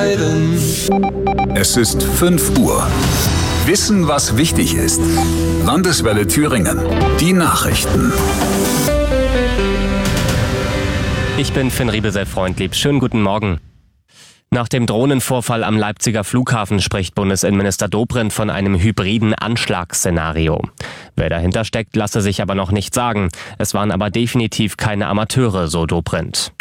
entscheiden. Es ist 5 Uhr. Wissen, was wichtig ist. Landeswelle Thüringen. Die Nachrichten. Ich bin Finn Riebesell-Freundlieb. Schönen guten Morgen. Nach dem Drohnenvorfall am Leipziger Flughafen spricht Bundesinnenminister Dobrindt von einem hybriden Anschlagsszenario. Wer dahinter steckt, lasse sich aber noch nicht sagen. Es waren aber definitiv keine Amateure, so Dobrindt.